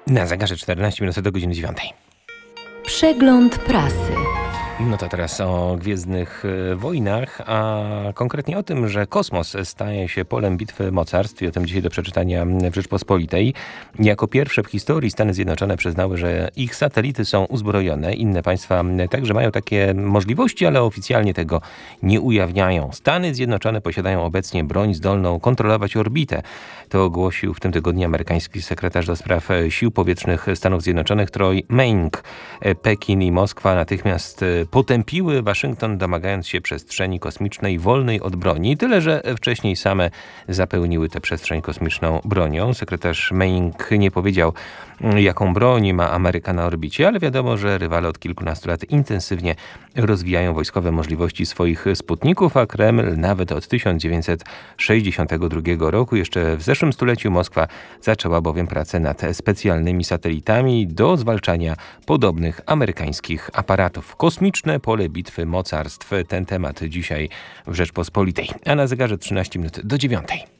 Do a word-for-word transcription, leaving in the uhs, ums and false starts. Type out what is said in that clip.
Na zegarze czternaście minut do godziny dziewiątej. Przegląd prasy. No to teraz o Gwiezdnych Wojnach, a konkretnie o tym, że kosmos staje się polem bitwy mocarstw i o tym dzisiaj do przeczytania w Rzeczpospolitej. Jako pierwsze w historii Stany Zjednoczone przyznały, że ich satelity są uzbrojone. Inne państwa także mają takie możliwości, ale oficjalnie tego nie ujawniają. Stany Zjednoczone posiadają obecnie broń zdolną kontrolować orbitę. To ogłosił w tym tygodniu amerykański sekretarz do spraw sił powietrznych Stanów Zjednoczonych Troy Meink. Pekin i Moskwa natychmiast potępiły Waszyngton, domagając się przestrzeni kosmicznej wolnej od broni. Tyle, że wcześniej same zapełniły tę przestrzeń kosmiczną bronią. Sekretarz Meink nie powiedział, jaką broń ma Ameryka na orbicie, ale wiadomo, że rywale od kilkunastu lat intensywnie rozwijają wojskowe możliwości swoich sputników, a Kreml nawet od tysiąc dziewięćset sześćdziesiątego drugiego roku, jeszcze w zeszłym stuleciu, Moskwa zaczęła bowiem pracę nad specjalnymi satelitami do zwalczania podobnych amerykańskich aparatów. Kosmiczne pole bitwy mocarstw. Ten temat dzisiaj w Rzeczpospolitej. A na zegarze trzynaście minut do dziewiątej.